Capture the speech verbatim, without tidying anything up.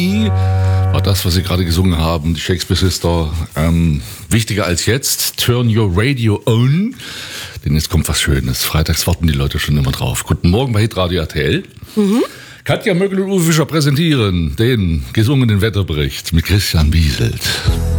war das, was Sie gerade gesungen haben, die Shakespeare Sister. Ähm, wichtiger als jetzt, Turn Your Radio On. Denn jetzt kommt was Schönes. Freitags warten die Leute schon immer drauf. Guten Morgen bei Hitradio R T L. Mhm. Katja Mögel und Uwe Fischer präsentieren den gesungenen Wetterbericht mit Christian Wieselt.